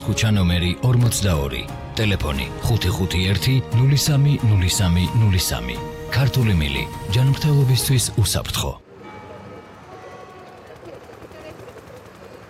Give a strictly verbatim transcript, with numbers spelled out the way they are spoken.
ქუჩა ნომერი ორმოცდაორი, ტელეფონი ხუთი ხუთი ერთი ნული სამი ნული სამი ნული სამი. ქართული მილი, ჯანმრთელობისთვის უსაფრთხო.